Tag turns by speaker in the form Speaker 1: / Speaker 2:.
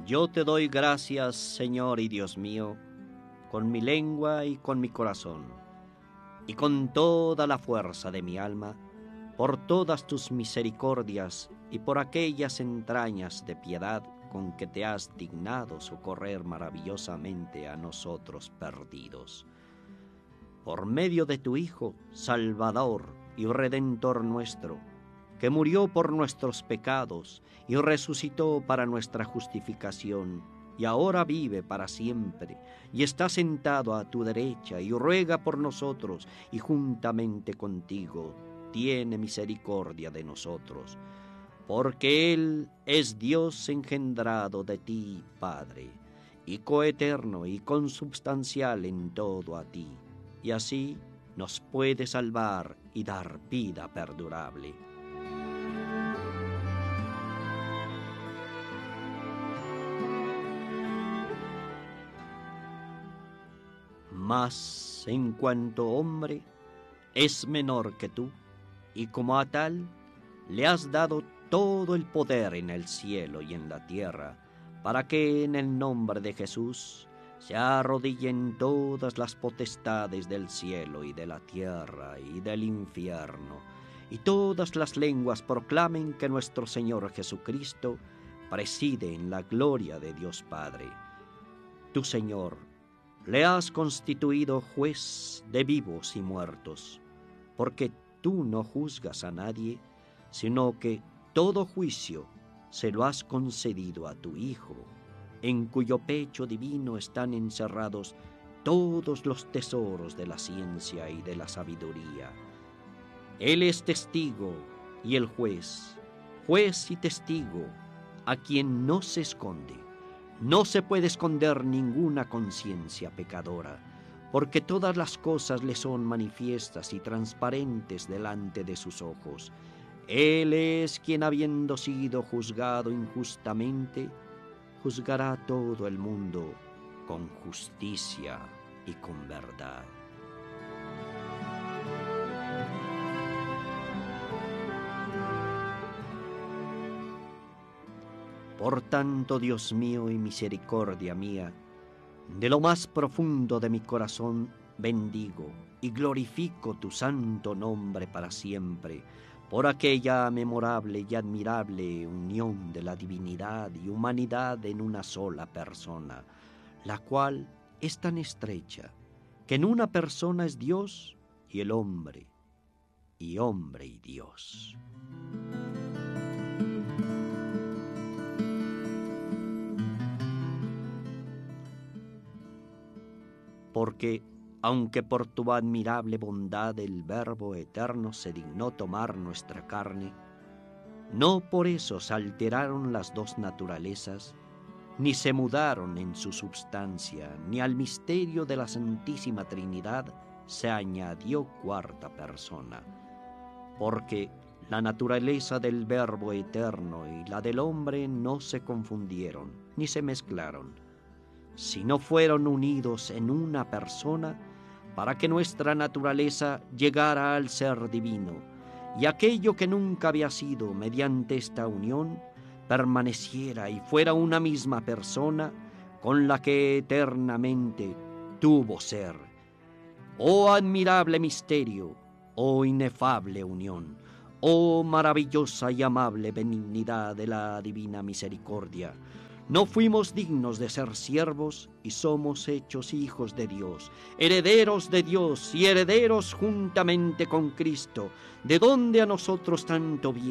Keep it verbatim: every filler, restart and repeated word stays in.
Speaker 1: Yo te doy gracias, Señor y Dios mío, con mi lengua y con mi corazón, y con toda la fuerza de mi alma, por todas tus misericordias y por aquellas entrañas de piedad con que te has dignado socorrer maravillosamente a nosotros perdidos. Por medio de tu Hijo, Salvador y Redentor nuestro, que murió por nuestros pecados y resucitó para nuestra justificación, y ahora vive para siempre, y está sentado a tu derecha, y ruega por nosotros, y juntamente contigo tiene misericordia de nosotros, porque Él es Dios engendrado de ti, Padre, y coeterno y consubstancial en todo a ti, y así nos puede salvar y dar vida perdurable. Mas, en cuanto hombre, es menor que tú, y como a tal, le has dado todo el poder en el cielo y en la tierra, para que en el nombre de Jesús se arrodillen todas las potestades del cielo y de la tierra y del infierno, y todas las lenguas proclamen que nuestro Señor Jesucristo preside en la gloria de Dios Padre. Tú, Señor, le has constituido juez de vivos y muertos, porque tú no juzgas a nadie, sino que todo juicio se lo has concedido a tu Hijo, en cuyo pecho divino están encerrados todos los tesoros de la ciencia y de la sabiduría. Él es testigo y el juez, juez y testigo, a quien no se esconde. No se puede esconder ninguna conciencia pecadora, porque todas las cosas le son manifiestas y transparentes delante de sus ojos. Él es quien, habiendo sido juzgado injustamente, juzgará a todo el mundo con justicia y con verdad. Por tanto, Dios mío y misericordia mía, de lo más profundo de mi corazón bendigo y glorifico tu santo nombre para siempre, por aquella memorable y admirable unión de la divinidad y humanidad en una sola persona, la cual es tan estrecha que en una persona es Dios y el hombre, y hombre y Dios. Porque, aunque por tu admirable bondad el Verbo eterno se dignó tomar nuestra carne, no por eso se alteraron las dos naturalezas, ni se mudaron en su substancia, ni al misterio de la Santísima Trinidad se añadió cuarta persona. Porque la naturaleza del Verbo eterno y la del hombre no se confundieron, ni se mezclaron, sino fueron unidos en una persona, para que nuestra naturaleza llegara al ser divino, y aquello que nunca había sido mediante esta unión permaneciera y fuera una misma persona con la que eternamente tuvo ser. Oh admirable misterio, oh inefable unión, oh maravillosa y amable benignidad de la divina misericordia. No fuimos dignos de ser siervos y somos hechos hijos de Dios, herederos de Dios y herederos juntamente con Cristo, de donde a nosotros tanto bien